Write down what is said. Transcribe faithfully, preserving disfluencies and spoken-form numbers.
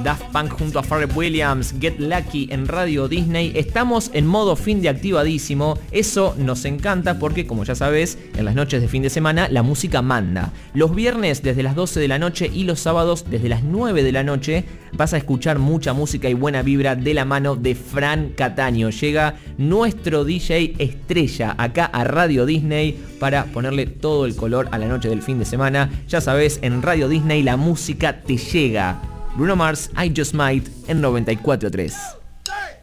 Daft Punk junto a Pharrell Williams, Get Lucky en Radio Disney. Estamos en modo fin de activadísimo. Eso nos encanta porque, como ya sabes, en las noches de fin de semana la música manda. Los viernes desde las doce de la noche y los sábados desde las nueve de la noche vas a escuchar mucha música y buena vibra de la mano de Fran Cataño. Llega nuestro D J estrella acá a Radio Disney para ponerle todo el color a la noche del fin de semana. Ya sabes, en Radio Disney la música te llega. Bruno Mars, I Just Might en noventa y cuatro punto tres.